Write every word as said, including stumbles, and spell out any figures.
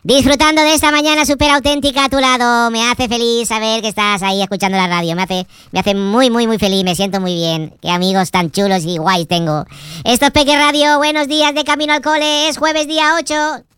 Disfrutando de esta mañana súper auténtica a tu lado. Me hace feliz saber que estás ahí escuchando la radio. Me hace, me hace muy, muy, muy feliz. Me siento muy bien. Qué amigos tan chulos y guays tengo. Esto es Peque Radio. Buenos días de camino al cole. Es jueves día ocho.